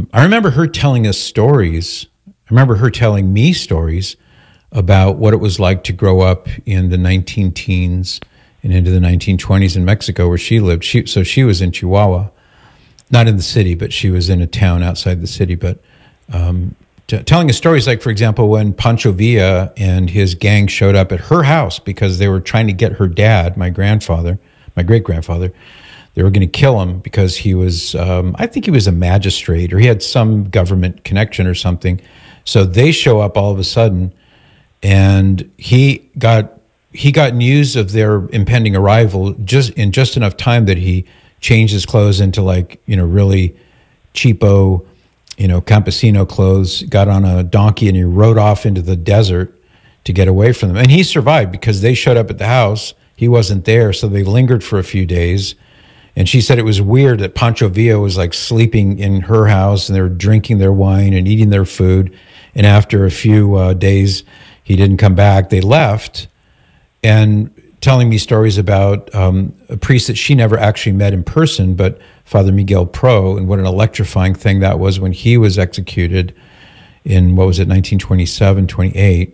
I remember her telling us stories. I remember her telling me stories about what it was like to grow up in the 19-teens and into the 1920s in Mexico, where she lived. So she was in Chihuahua, not in the city, but she was in a town outside the city. But telling us stories like, for example, when Pancho Villa and his gang showed up at her house because they were trying to get her dad, my great-grandfather. They were going to kill him because he was, I think he was a magistrate or he had some government connection or something. So they show up all of a sudden, and he got news of their impending arrival just enough time that he changed his clothes into really cheapo, campesino clothes, got on a donkey, and he rode off into the desert to get away from them. And he survived because they showed up at the house. He wasn't there, so they lingered for a few days. And she said it was weird that Pancho Villa was sleeping in her house, and they were drinking their wine and eating their food. And after a few days, he didn't come back. They left, and telling me stories about a priest that she never actually met in person, but Father Miguel Pro, and what an electrifying thing that was when he was executed in, 1927, 28.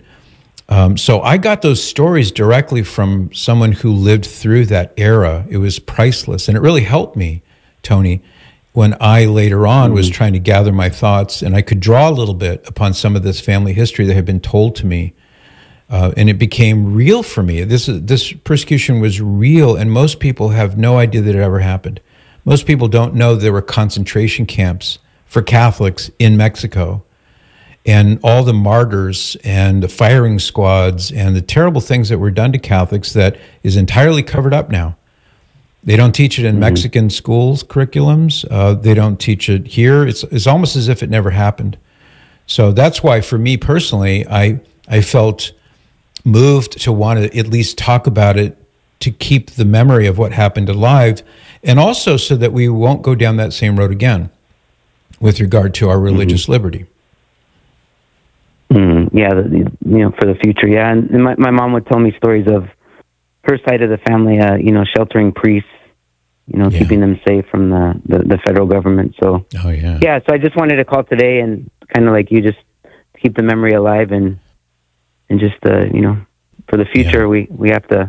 So I got those stories directly from someone who lived through that era. It was priceless, and it really helped me, Tony, when I later on was trying to gather my thoughts, and I could draw a little bit upon some of this family history that had been told to me, and it became real for me. This persecution was real, and most people have no idea that it ever happened. Most people don't know there were concentration camps for Catholics in Mexico, and all the martyrs and the firing squads and the terrible things that were done to Catholics that is entirely covered up now. They don't teach it in Mexican schools curriculums. They don't teach it here. It's almost as if it never happened. So that's why, for me personally, I felt moved to want to at least talk about it, to keep the memory of what happened alive, and also so that we won't go down that same road again with regard to our religious liberty. Yeah, for the future. Yeah, and my mom would tell me stories of her side of the family, sheltering priests, keeping them safe from the federal government. So, yeah. So I just wanted to call today and kind of like you, just keep the memory alive and just for the future, we have to,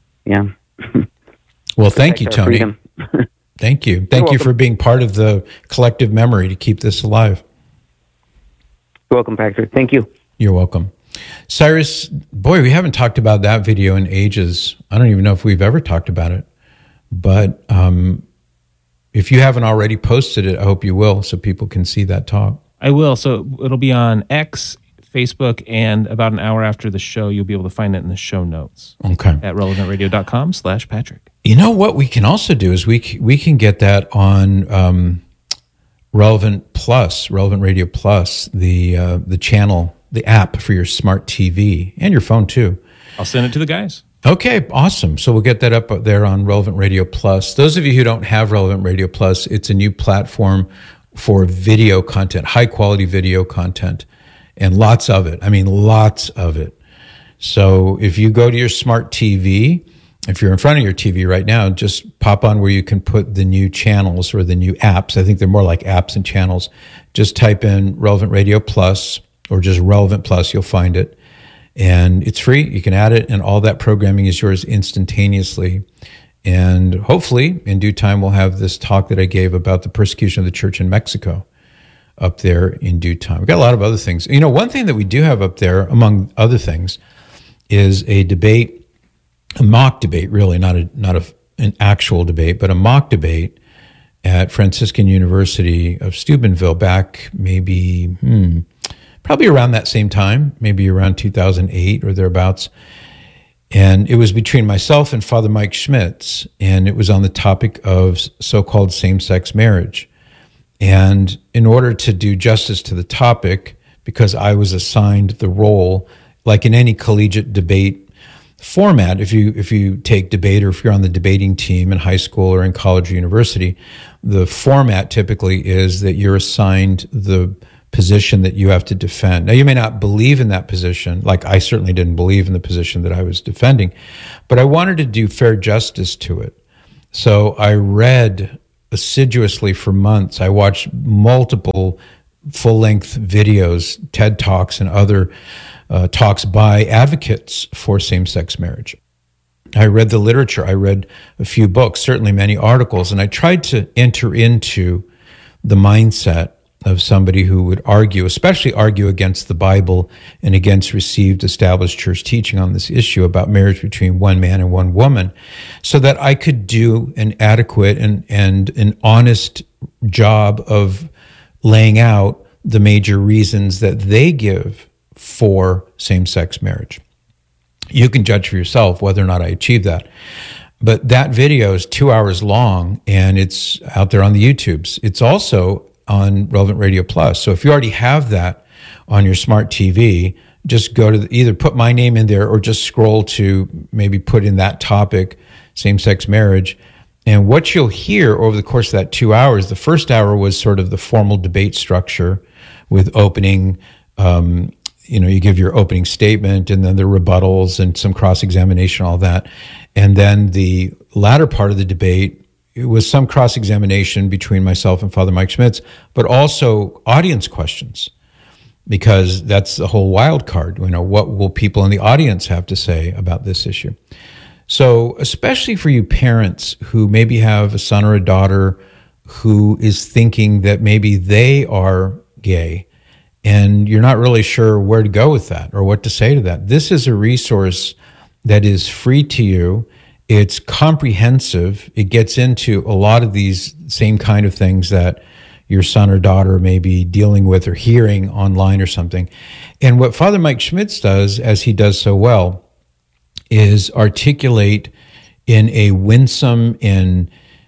Well, thank you, Tony. Thank you. Thank you for being part of the collective memory to keep this alive. You're welcome, Patrick. Thank you. You're welcome. Cyrus, boy, we haven't talked about that video in ages. I don't even know if we've ever talked about it. But if you haven't already posted it, I hope you will, so people can see that talk. I will. So it'll be on X, Facebook, and about an hour after the show, you'll be able to find it in the show notes. Okay. At relevantradio.com/Patrick. You know what we can also do is we can get that on Relevant Radio Plus, the channel, the app for your smart TV and your phone too. I'll send it to the guys. Okay, awesome. So we'll get that up there on Relevant Radio Plus. Those of you who don't have Relevant Radio Plus, it's a new platform for video content, high quality video content, and lots of it. I mean, lots of it. So if you go to your smart TV, if you're in front of your TV right now, just pop on where you can put the new channels or the new apps. I think they're more like apps and channels. Just type in Relevant Radio Plus or just Relevant Plus, you'll find it. And it's free. You can add it, and all that programming is yours instantaneously. And hopefully, in due time, we'll have this talk that I gave about the persecution of the church in Mexico up there in due time. We've got a lot of other things. One thing that we do have up there, among other things, is a debate, a mock debate, really, not an actual debate, but a mock debate at Franciscan University of Steubenville back maybe, probably around that same time, maybe around 2008 or thereabouts. And it was between myself and Father Mike Schmitz, and it was on the topic of so-called same-sex marriage. And in order to do justice to the topic, because I was assigned the role, like in any collegiate debate format, if you take debate or if you're on the debating team in high school or in college or university, the format typically is that you're assigned the position that you have to defend. Now, you may not believe in that position, like I certainly didn't believe in the position that I was defending, but I wanted to do fair justice to it. So I read assiduously for months. I watched multiple full-length videos, TED Talks, and other talks by advocates for same-sex marriage. I read the literature. I read a few books, certainly many articles, and I tried to enter into the mindset of somebody who would argue, especially argue against the Bible and against received established church teaching on this issue about marriage between one man and one woman, so that I could do an adequate and an honest job of laying out the major reasons that they give for same-sex marriage. You can judge for yourself whether or not I achieve that. But that video is 2 hours long, and it's out there on the YouTubes. It's also on Relevant Radio Plus. So if you already have that on your smart TV, just go to either put my name in there or just scroll to maybe put in that topic, same-sex marriage. And what you'll hear over the course of that 2 hours, the first hour was sort of the formal debate structure with opening, you give your opening statement and then the rebuttals and some cross-examination, all that. And then the latter part of the debate, it was some cross-examination between myself and Father Mike Schmitz, but also audience questions, because that's the whole wild card. What will people in the audience have to say about this issue? So especially for you parents who maybe have a son or a daughter who is thinking that maybe they are gay, and you're not really sure where to go with that or what to say to that, this is a resource that is free to you. It's comprehensive. It gets into a lot of these same kind of things that your son or daughter may be dealing with or hearing online or something. And what Father Mike Schmitz does, as he does so well, is articulate in a winsome and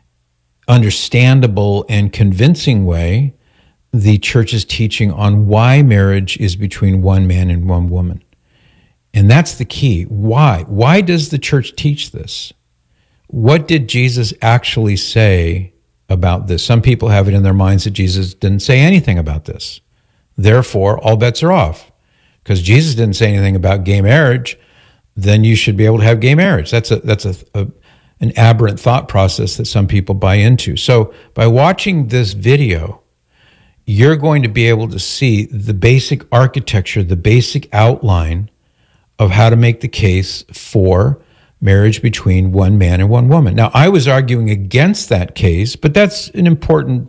understandable and convincing way the church's teaching on why marriage is between one man and one woman. And that's the key. Why? Why does the church teach this? What did Jesus actually say about this? Some people have it in their minds that Jesus didn't say anything about this. Therefore, all bets are off. Because Jesus didn't say anything about gay marriage, then you should be able to have gay marriage. That's an aberrant thought process that some people buy into. So by watching this video, you're going to be able to see the basic architecture, the basic outline of how to make the case for marriage between one man and one woman. Now, I was arguing against that case, but that's an important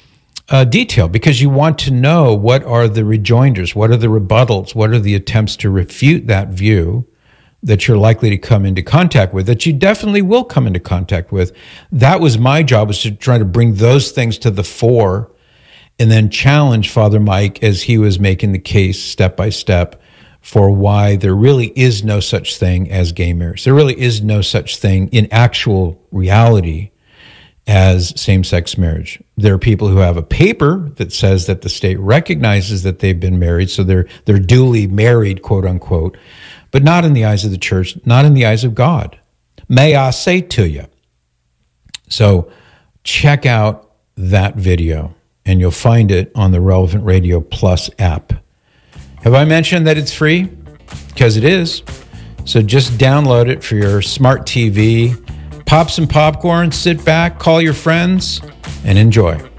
detail, because you want to know what are the rejoinders, what are the rebuttals, what are the attempts to refute that view that you're likely to come into contact with, that you definitely will come into contact with. That was my job, was to try to bring those things to the fore and then challenge Father Mike as he was making the case step by step for why there really is no such thing as gay marriage. There really is no such thing in actual reality as same-sex marriage. There are people who have a paper that says that the state recognizes that they've been married, so they're duly married, quote unquote, but not in the eyes of the church, not in the eyes of God. May I say to you. So check out that video, and you'll find it on the Relevant Radio Plus app. Have I mentioned that it's free? Because it is. So just download it for your smart TV, pop some popcorn, sit back, call your friends, and enjoy.